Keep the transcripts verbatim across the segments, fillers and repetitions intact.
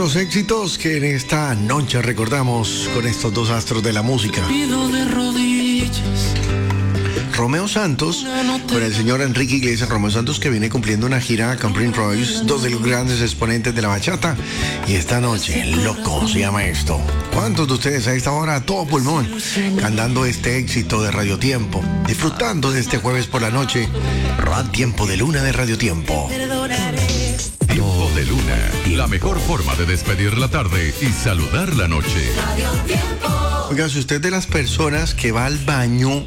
otros éxitos que en esta noche recordamos con estos dos astros de la música. Pido de rodillas. Romeo Santos con el señor Enrique Iglesias. Romeo Santos, que viene cumpliendo una gira con Prince Royce, dos de los grandes exponentes de la bachata. Y esta noche, Loco se llama esto. ¿Cuántos de ustedes a esta hora, a todo pulmón, cantando este éxito de Radio Tiempo, disfrutando de este jueves por la noche, Tiempo de Luna de Radio Tiempo? Tiempo de Luna, la mejor forma de despedir la tarde y saludar la noche. Oiga, si usted es de las personas que va al baño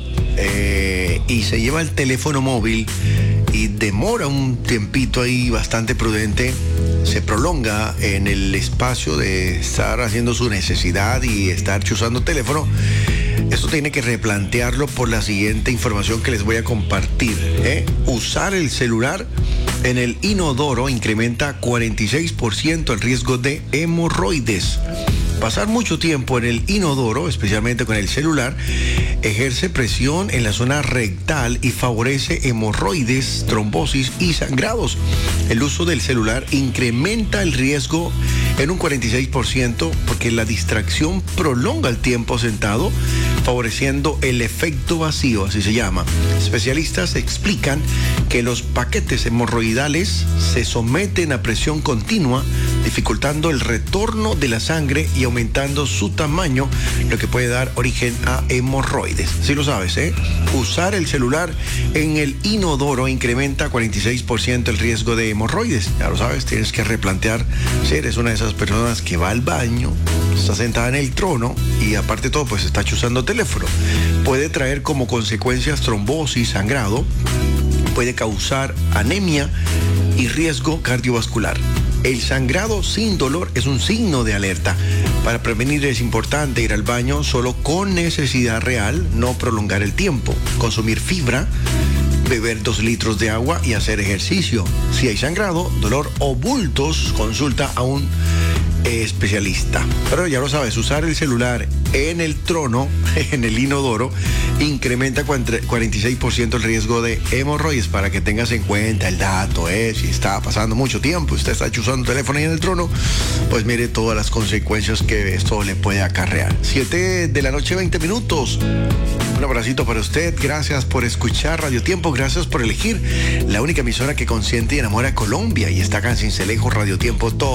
eh, y se lleva el teléfono móvil y demora un tiempito ahí bastante prudente, se prolonga en el espacio de estar haciendo su necesidad y estar chuzando teléfono, esto tiene que replantearlo por la siguiente información que les voy a compartir. ¿eh? Usar el celular en el inodoro incrementa cuarenta y seis por ciento el riesgo de hemorroides. Pasar mucho tiempo en el inodoro, especialmente con el celular, ejerce presión en la zona rectal y favorece hemorroides, trombosis y sangrados. El uso del celular incrementa el riesgo en un cuarenta y seis por ciento porque la distracción prolonga el tiempo sentado, favoreciendo el efecto vacío, así se llama. Especialistas explican que los paquetes hemorroidales se someten a presión continua, dificultando el retorno de la sangre y aumentando su tamaño, lo que puede dar origen a hemorroides. Si lo sabes, ¿eh? Usar el celular en el inodoro incrementa cuarenta y seis por ciento el riesgo de hemorroides. Ya lo sabes, tienes que replantear si eres una de esas personas que va al baño, está sentada en el trono y aparte de todo, pues está chuzando teléfono. Puede traer como consecuencias trombosis, sangrado, puede causar anemia y riesgo cardiovascular. El sangrado sin dolor es un signo de alerta. Para prevenir es importante ir al baño solo con necesidad real, no prolongar el tiempo, consumir fibra, beber dos litros de agua y hacer ejercicio. Si hay sangrado, dolor o bultos, consulta a un especialista. Pero ya lo sabes, usar el celular en el trono, en el inodoro, incrementa cuarenta y seis por ciento el riesgo de hemorroides. Para que tengas en cuenta el dato, eh, si está pasando mucho tiempo, usted está chuzando el teléfono ahí en el trono, pues mire todas las consecuencias que esto le puede acarrear. siete de la noche, veinte minutos. Un abracito para usted, gracias por escuchar Radio Tiempo, gracias por elegir la única emisora que consiente y enamora a Colombia, y está acá en Cincelejo, Radio Tiempo todo